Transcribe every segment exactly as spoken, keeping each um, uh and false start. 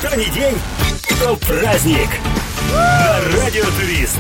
Что ни день, то праздник. На Радио Турист.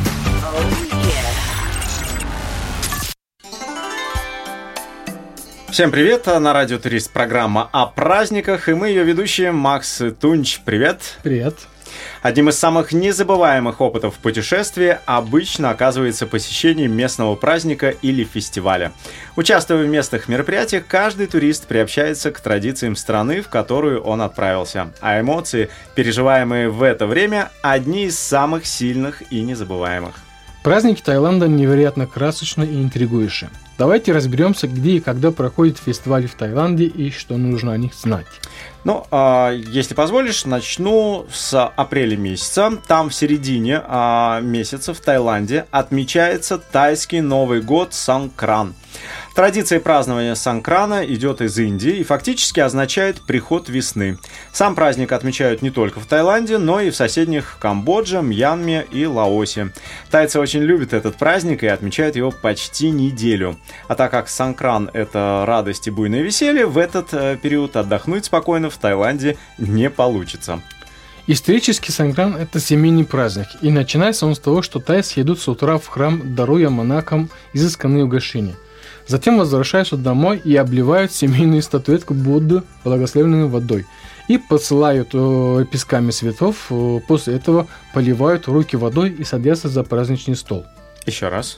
Всем привет, на Радио Турист программа о праздниках, и мы ее ведущие Макс и Тунч. Привет. Привет. Одним из самых незабываемых опытов путешествия обычно оказывается посещение местного праздника или фестиваля. Участвуя в местных мероприятиях, каждый турист приобщается к традициям страны, в которую он отправился. А эмоции, переживаемые в это время, одни из самых сильных и незабываемых. Праздники Таиланда невероятно красочны и интригующие. Давайте разберемся, где и когда проходит фестиваль в Таиланде и что нужно о них знать. Ну, э, если позволишь, начну с апреля месяца. Там в середине э, месяца в Таиланде отмечается тайский Новый год Сангкран. Традиция празднования Сангкрана идет из Индии и фактически означает приход весны. Сам праздник отмечают не только в Таиланде, но и в соседних Камбодже, Мьянме и Лаосе. Тайцы очень любят этот праздник и отмечают его почти неделю. А так как Сангкран – это радость и буйное веселье, в этот э, период отдохнуть спокойно в Таиланде не получится. Исторически Сангкран – это семейный праздник, и начинается он с того, что тайцы идут с утра в храм, даруя монахам изысканные угощения. Затем возвращаются домой и обливают семейную статуэтку Будды благословенной водой и посылают э, песками цветов. Э, после этого поливают руки водой и садятся за праздничный стол. Еще раз.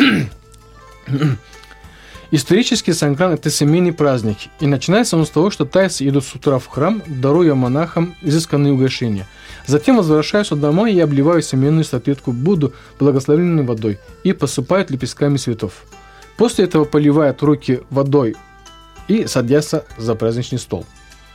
Исторически Сангкран – это семейный праздник, и начинается он с того, что тайцы идут с утра в храм, даруя монахам изысканные угощения. Затем возвращаются домой и обливают семейную статуэтку Будду благословенной водой и посыпают лепестками цветов. После этого поливают руки водой и садятся за праздничный стол.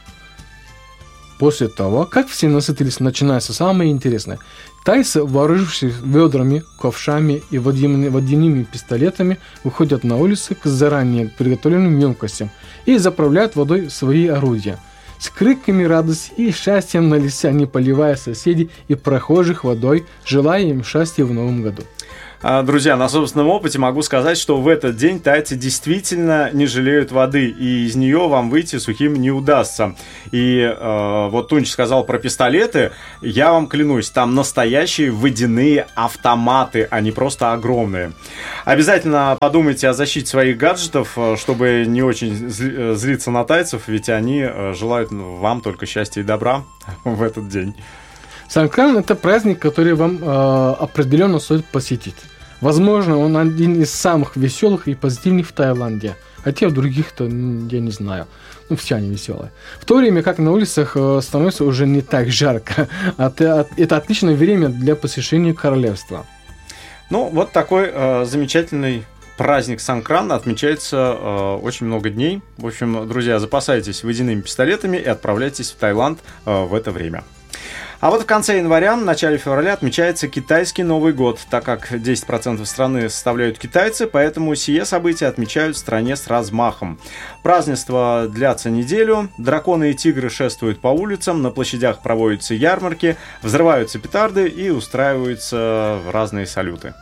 После того, как все насытились, начинается самое интересное. Тайцы, вооружившись ведрами, ковшами и водяными пистолетами, выходят на улицы к заранее приготовленным емкостям и заправляют водой свои орудия. С криками радости и счастьем на лице они поливают соседей и прохожих водой, желая им счастья в новом году. Друзья, на собственном опыте могу сказать, что в этот день тайцы действительно не жалеют воды, и из нее вам выйти сухим не удастся. И э, вот Тунч сказал про пистолеты, я вам клянусь, там настоящие водяные автоматы, а не просто огромные. Обязательно подумайте о защите своих гаджетов, чтобы не очень злиться на тайцев, ведь они желают вам только счастья и добра в этот день. Сангкран – это праздник, который вам э, определенно стоит посетить. Возможно, он один из самых веселых и позитивных в Таиланде. Хотя в других-то я не знаю. Ну, все они веселые. В то время как на улицах э, становится уже не так жарко. Это, это отличное время для посещения королевства. Ну, вот такой э, замечательный праздник Сангкран отмечается э, очень много дней. В общем, друзья, запасайтесь водяными пистолетами и отправляйтесь в Таиланд э, в это время. А вот в конце января, в начале февраля отмечается китайский Новый год, так как десять процентов страны составляют китайцы, поэтому сие события отмечают в стране с размахом. Празднества длятся неделю, драконы и тигры шествуют по улицам, на площадях проводятся ярмарки, взрываются петарды и устраиваются разные салюты.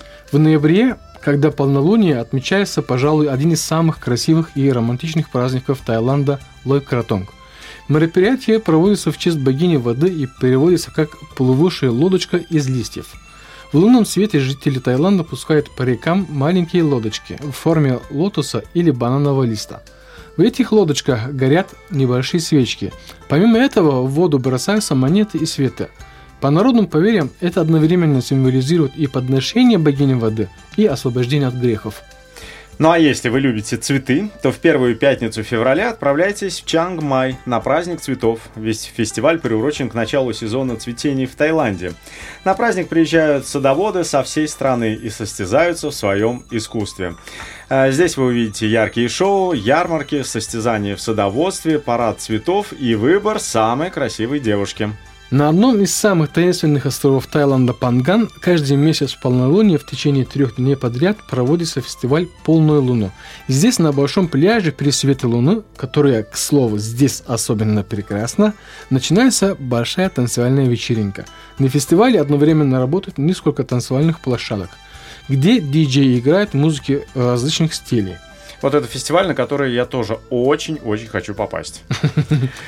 В ноябре, когда полнолуние, отмечается, пожалуй, один из самых красивых и романтичных праздников Таиланда – Лой Кратонг. Мероприятие проводится в честь богини воды и переводится как «плывущая лодочка из листьев». В лунном свете жители Таиланда пускают по рекам маленькие лодочки в форме лотоса или бананового листа. В этих лодочках горят небольшие свечки. Помимо этого в воду бросаются монеты и цветы. По народным поверьям, это одновременно символизирует и подношение богини воды, и освобождение от грехов. Ну а если вы любите цветы, то в первую пятницу февраля отправляйтесь в Чангмай на праздник цветов. Весь фестиваль приурочен к началу сезона цветений в Таиланде. На праздник приезжают садоводы со всей страны и состязаются в своем искусстве. Здесь вы увидите яркие шоу, ярмарки, состязания в садоводстве, парад цветов и выбор самой красивой девушки. На одном из самых таинственных островов Таиланда, Панган, каждый месяц в полнолуние в течение трех дней подряд проводится фестиваль «Полную луну». Здесь, на большом пляже при свете луны, которая, к слову, здесь особенно прекрасна, начинается большая танцевальная вечеринка. На фестивале одновременно работают несколько танцевальных площадок, где диджеи играют музыки различных стилей. Вот это фестиваль, на который я тоже очень-очень хочу попасть.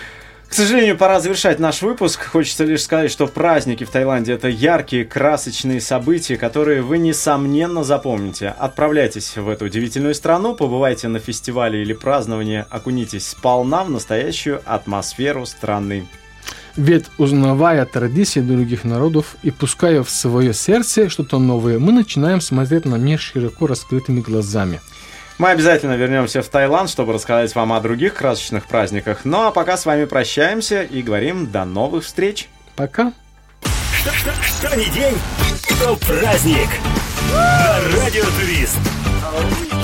К сожалению, пора завершать наш выпуск. Хочется лишь сказать, что праздники в Таиланде – это яркие, красочные события, которые вы, несомненно, запомните. Отправляйтесь в эту удивительную страну, побывайте на фестивале или праздновании, окунитесь сполна в настоящую атмосферу страны. Ведь, узнавая традиции других народов и пуская в свое сердце что-то новое, мы начинаем смотреть на мир широко раскрытыми глазами. Мы обязательно вернемся в Таиланд, чтобы рассказать вам о других красочных праздниках. Ну а пока с вами прощаемся и говорим до новых встреч. Пока. Что, что, что ни день, то праздник. На Радио Турист.